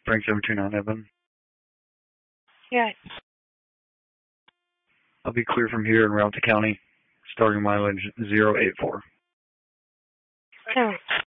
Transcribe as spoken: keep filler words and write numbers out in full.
Frank seven two nine Evan. Yeah. I'll be clear from here in Rialto County, starting mileage zero eight four. Oh.